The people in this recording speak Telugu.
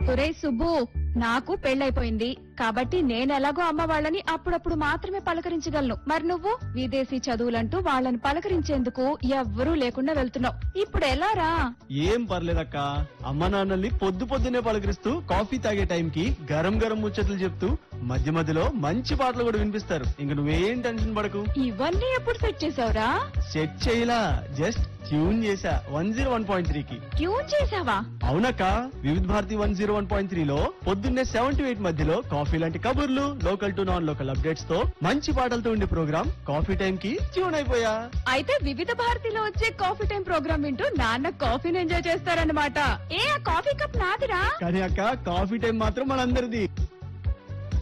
ఒరే సుబ్బు, నాకు పెళ్ళైపోయింది కాబట్టి నేనెలాగో అమ్మ వాళ్ళని అప్పుడప్పుడు మాత్రమే పలకరించగలను. మరి నువ్వు విదేశీ చదువులంటూ వాళ్ళని పలకరించేందుకు ఎవ్వరూ లేకుండా వెళ్తున్నావు. ఇప్పుడు ఎలారా? ఏం పర్లేదక్క, అమ్మ నాన్నల్ని పొద్దున్నే పలకరిస్తూ కాఫీ తాగే టైంకి గరం గరం ముచ్చట్లు చెప్తూ మధ్య మధ్యలో మంచి పాటలు కూడా వినిపిస్తారు. ఇంక నువ్వేం టెన్షన్ పడకు. ఇవన్నీ ఎప్పుడు సెట్ చేసావురా? సెట్ చేయలా, జస్ట్ ట్యూన్ చేసా 101.3 కి. ట్యూన్ చేసావా? అవునక్క, వివిధ భారతి 101.3 లో పొద్దున్నే 7 to 8 మధ్యలో కాఫీ లాంటి కబుర్లు, local to non local updates తో మంచి పాటలతో ఉండే ప్రోగ్రామ్ కాఫీ టైం కి ట్యూన్ అయిపోయా. అయితే వివిధ భారతిలో వచ్చే కాఫీ టైం ప్రోగ్రామ్ వింటూ నాన్న కాఫీని ఎంజాయ్ చేస్తారన్నమాట. ఏ ఆ కాఫీ కప్ నాదిరా? కానీ అక్క, కాఫీ టైం మాత్రం మనందరిది.